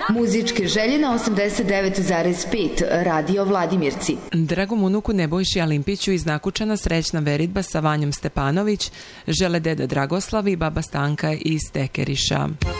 Muzičke želje na 89,5 Radio Vladimirci. Dragom unuku Nebojši Alimpiću iz Nakučana srećna veritba sa Vanjom Stepanović žele deda Dragoslav i baba Stanka iz Tekeriša.